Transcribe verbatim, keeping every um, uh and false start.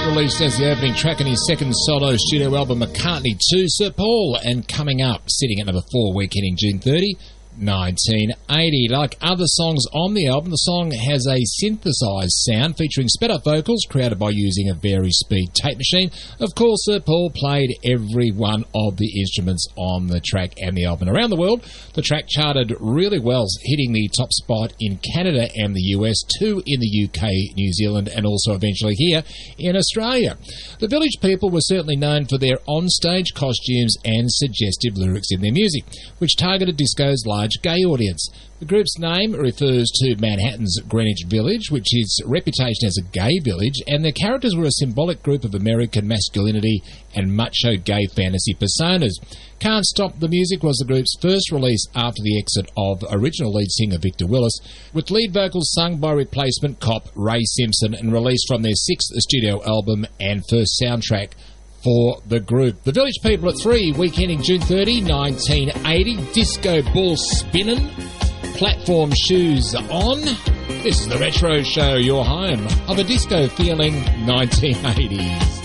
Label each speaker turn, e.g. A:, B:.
A: released as the opening track on his second solo studio album, McCartney two, Sir Paul, and coming up, sitting at number four, week ending June thirtieth, nineteen eighty. Like other songs on the album, the song has a synthesized sound featuring sped-up vocals created by using a vari-speed tape machine. Of course, Sir Paul played every one of the instruments on the track and the album. Around the world, the track charted really well, hitting the top spot in Canada and the U S, two in the U K, New Zealand, and also eventually here in Australia. The Village People were certainly known for their on-stage costumes and suggestive lyrics in their music, which targeted disco's large gay audience. The group's name refers to Manhattan's Greenwich Village, which is reputation as a gay village, and their characters were a symbolic group of American masculinity and macho gay fantasy personas. Can't Stop the Music was the group's first release after the exit of original lead singer Victor Willis, with lead vocals sung by replacement cop Ray Simpson, and released from their sixth studio album and first soundtrack for the group. The Village People at three, week ending June thirtieth, nineteen eighty. Disco Ball Spinnin', Platform Shoes On. This is the Retro Show, your home of a disco feeling nineteen eighties.